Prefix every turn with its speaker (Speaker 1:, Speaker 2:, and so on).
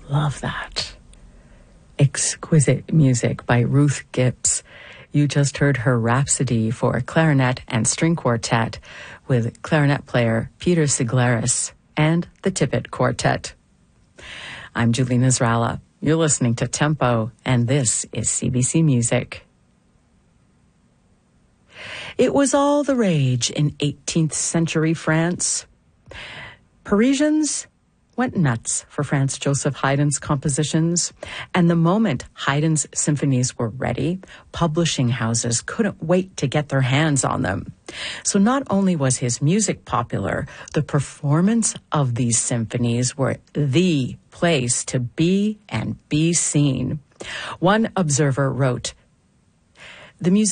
Speaker 1: Love that. Exquisite music by Ruth Gibbs. You just heard her Rhapsody for clarinet and string quartet with clarinet player Peter Siglaris and the Tippett Quartet. I'm Julie Nasrallah. You're listening to Tempo, and this is CBC Music. It was all the rage in 18th century France. Parisians went nuts for Franz Joseph Haydn's compositions, and the moment Haydn's symphonies were ready, publishing houses couldn't wait to get their hands on them. So not only was his music popular, the performance of these symphonies were the place to be and be seen. One observer wrote, "The music